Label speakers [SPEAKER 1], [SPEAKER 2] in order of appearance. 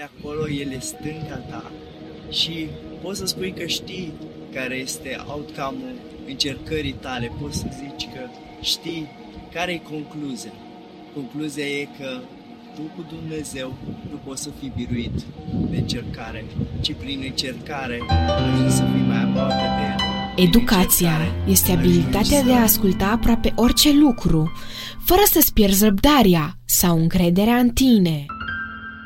[SPEAKER 1] de acolo, el e stânga ta și poți să spui că știi care este outcome-ul încercării tale, poți să zici că știi care e concluzia. Concluzia e că tu cu Dumnezeu nu poți să fii biruit de încercare, ci prin încercare ajungi să fii mai aproape de El.
[SPEAKER 2] Educația este abilitatea de a asculta aproape orice lucru, fără să-ți pierzi răbdarea sau încrederea în tine.